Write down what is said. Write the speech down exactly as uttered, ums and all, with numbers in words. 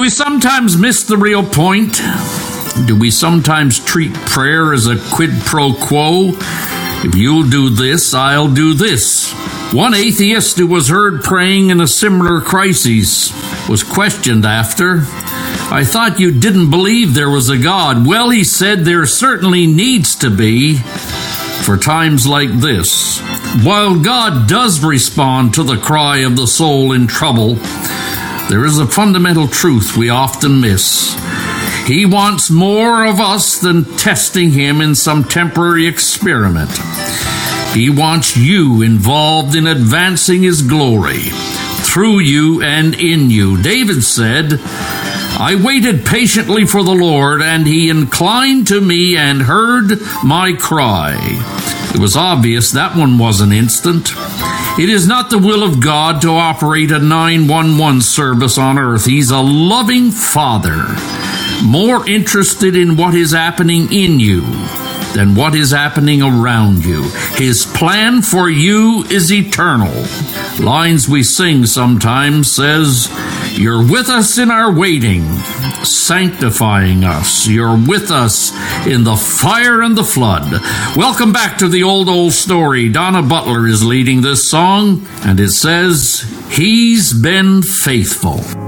we sometimes miss the real point? Do we sometimes treat prayer as a quid pro quo? If you'll do this, I'll do this. One atheist who was heard praying in a similar crisis was questioned after. I thought you didn't believe there was a God. Well, he said, there certainly needs to be for times like this. While God does respond to the cry of the soul in trouble, there is a fundamental truth we often miss. He wants more of us than testing him in some temporary experiment. He wants you involved in advancing his glory through you and in you. David said, I waited patiently for the Lord, and he inclined to me and heard my cry. It was obvious that one wasn't instant. It is not the will of God to operate a nine one one service on earth. He's a loving Father, more interested in what is happening in you than what is happening around you. His plan for you is eternal. Lines we sing sometimes says, you're with us in our waiting, sanctifying us. You're with us in the fire and the flood. Welcome back to the old, old story. Donna Butler is leading this song, and it says, He's been faithful.